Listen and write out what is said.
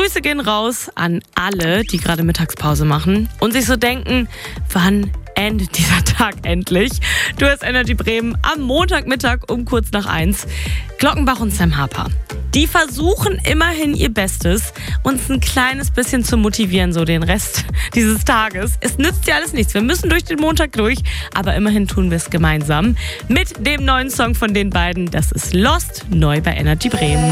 Grüße gehen raus an alle, die gerade Mittagspause machen und sich so denken, wann endet dieser Tag endlich? Du hörst Energy Bremen am Montagmittag um kurz nach 1. Glockenbach und Sam Harper. Die versuchen immerhin ihr Bestes, uns ein kleines bisschen zu motivieren, so den Rest dieses Tages. Es nützt ja alles nichts. Wir müssen durch den Montag durch, aber immerhin tun wir es gemeinsam. Mit dem neuen Song von den beiden, das ist Lost, neu bei Energy Bremen.